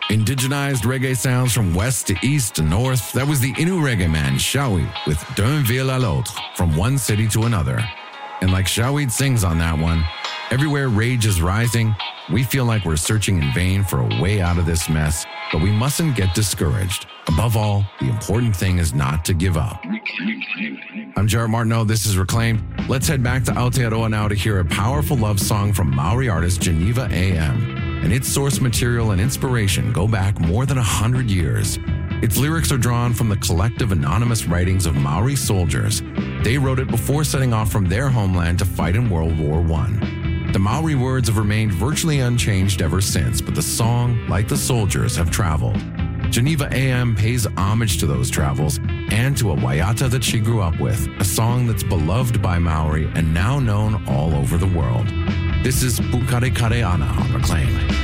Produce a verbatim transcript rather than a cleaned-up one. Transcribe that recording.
Indigenized reggae sounds from west to east to north. That was the Innu reggae man, Shawweed, with D'un ville à l'autre, from one city to another. And like Shawweed sings on that one, everywhere rage is rising, we feel like we're searching in vain for a way out of this mess, but we mustn't get discouraged. Above all, the important thing is not to give up. I'm Jared Martineau. This is Reclaimed. Let's head back to Aotearoa now to hear a powerful love song from Maori artist Geneva A M. And its source material and inspiration go back more than a hundred years. Its lyrics are drawn from the collective anonymous writings of Maori soldiers. They wrote it before setting off from their homeland to fight in World War One. The Maori words have remained virtually unchanged ever since, but the song, like the soldiers, have traveled. Geneva A M pays homage to those travels and to a waiata that she grew up with, a song that's beloved by Maori and now known all over the world. This is Pukare Kare Ana on Reclaim.